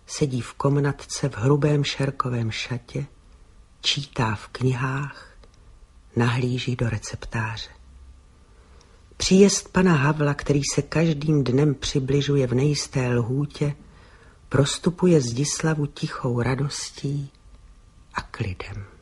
sedí v komnatce v hrubém šerkovém šatě, čítá v knihách, nahlíží do receptáře. Příjezd pana Havla, který se každým dnem přibližuje v nejisté lhůtě, prostupuje Zdislavu tichou radostí a klidem.